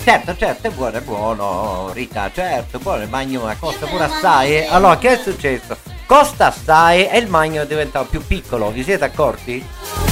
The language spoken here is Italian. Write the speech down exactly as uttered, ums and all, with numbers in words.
Certo, certo, è buono, è buono, Rita, certo, buono, il magno costa pure assai. Eh. Allora, che è successo? Costa assai e il magno è diventato più piccolo, vi siete accorti?